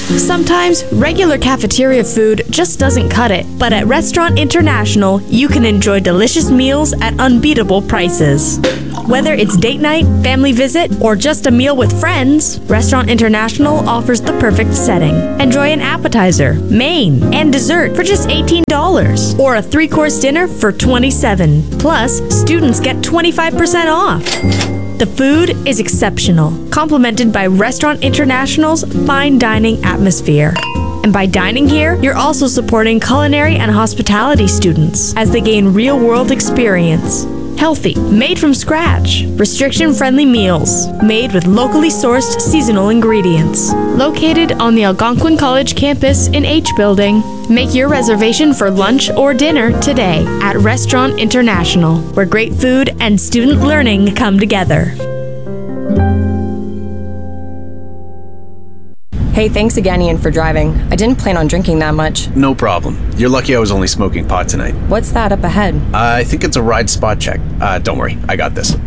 Sometimes regular cafeteria food just doesn't cut it, but at Restaurant International, you can enjoy delicious meals at unbeatable prices. Whether it's date night, family visit, or just a meal with friends, Restaurant International offers the perfect setting. Enjoy an appetizer, main, and dessert for just $18, or a 3-course dinner for $27. Plus, students get 25% off. The food is exceptional, complemented by Restaurant International's fine dining atmosphere. And by dining here, you're also supporting culinary and hospitality students as they gain real-world experience. Healthy, made from scratch, restriction-friendly meals, made with locally sourced seasonal ingredients. Located on the Algonquin College campus in H Building. Make your reservation for lunch or dinner today at Restaurant International, where great food and student learning come together. Hey, thanks again, Ian, for driving. I didn't plan on drinking that much. No problem. You're lucky I was only smoking pot tonight. What's that up ahead? I think it's a ride spot check. Don't worry, I got this.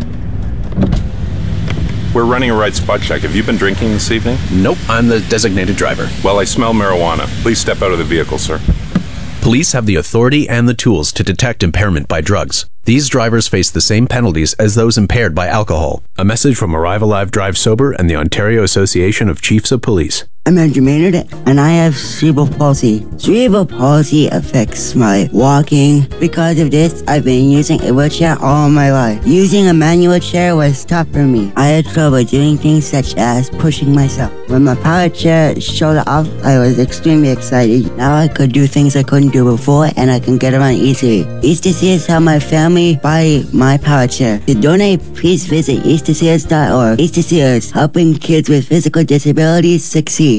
We're running a ride spot check. Have you been drinking this evening? Nope, I'm the designated driver. Well, I smell marijuana. Please step out of the vehicle, sir. Police have the authority and the tools to detect impairment by drugs. These drivers face the same penalties as those impaired by alcohol. A message from Arrive Alive Drive Sober and the Ontario Association of Chiefs of Police. I'm Andrew Maynard, and I have cerebral palsy. Cerebral palsy affects my walking. Because of this, I've been using a wheelchair all my life. Using a manual chair was tough for me. I had trouble doing things such as pushing myself. When my power chair showed off, I was extremely excited. Now I could do things I couldn't do before, and I can get around easily. East to Sears helped my family buy my power chair. To donate, please visit easttosears.org. East to Sears, helping kids with physical disabilities succeed.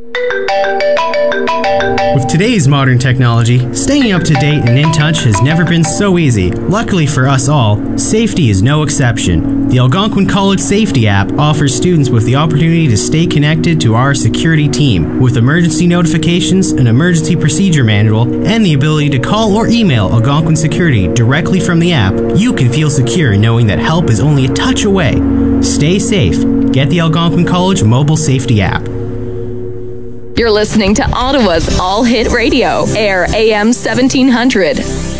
With today's modern technology, staying up to date and in touch has never been so easy. Luckily for us all, safety is no exception. The Algonquin College Safety app offers students with the opportunity to stay connected to our security team. With emergency notifications, an emergency procedure manual, and the ability to call or email Algonquin Security directly from the app, you can feel secure knowing that help is only a touch away. Stay safe. Get the Algonquin College Mobile Safety app. You're listening to Ottawa's All Hit Radio, Air AM 1700.